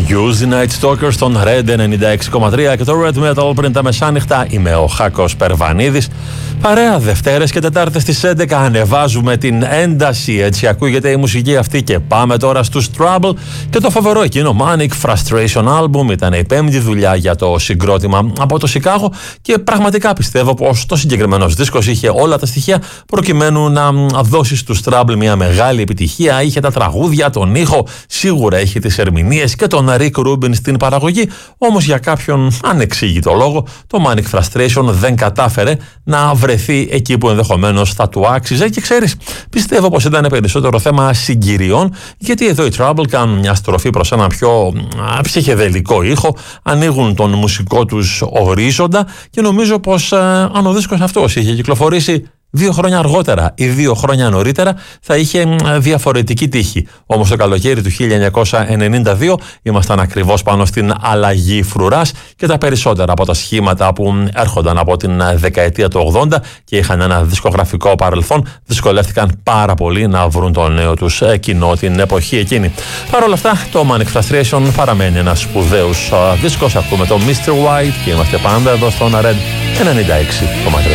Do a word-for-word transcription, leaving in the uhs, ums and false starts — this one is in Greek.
Use the Night Stalker στον Red ενενήντα έξι κόμμα τρία και το Red Metal πριν τα μεσάνυχτα. Είμαι ο Χάκος Περβανίδης. Παρέα Δευτέρες και Τετάρτες στις έντεκα ανεβάζουμε την ένταση. Έτσι ακούγεται η μουσική αυτή και πάμε τώρα στους Trouble και το φοβερό εκείνο Manic Frustration Album. Ήταν η πέμπτη δουλειά για το συγκρότημα από το Σικάγο και πραγματικά πιστεύω πως το συγκεκριμένος δίσκος είχε όλα τα στοιχεία προκειμένου να δώσει στους Trouble μια μεγάλη επιτυχία. Είχε τα τραγούδια, τον ήχο, σίγουρα είχε τις ερμηνείες και τον Rick Rubin στην παραγωγή. Όμως για κάποιον ανεξήγητο λόγο το Manic Frustration δεν κατάφερε να βρεθεί εκεί που ενδεχομένως θα του άξιζε. Και ξέρεις, πιστεύω πως ήταν περισσότερο θέμα συγκυριών, γιατί εδώ οι Trouble κάνουν μια στροφή προς ένα πιο ψυχεδελικό ήχο, ανοίγουν τον μουσικό τους ορίζοντα και νομίζω πως αν ο δίσκος αυτός είχε κυκλοφορήσει δύο χρόνια αργότερα ή δύο χρόνια νωρίτερα θα είχε διαφορετική τύχη. Όμως το καλοκαίρι του χίλια εννιακόσια ενενήντα δύο ήμασταν ακριβώς πάνω στην αλλαγή φρουράς και τα περισσότερα από τα σχήματα που έρχονταν από την δεκαετία του ογδόντα και είχαν ένα δισκογραφικό παρελθόν δυσκολεύτηκαν πάρα πολύ να βρουν το νέο τους κοινό την εποχή εκείνη. Παρ' όλα αυτά το Manic Frustration παραμένει ένας σπουδαίος δίσκος. Ακούμε το μίστερ White και είμαστε πάντα εδώ στον Red ενενήντα έξι κόμμα τρία.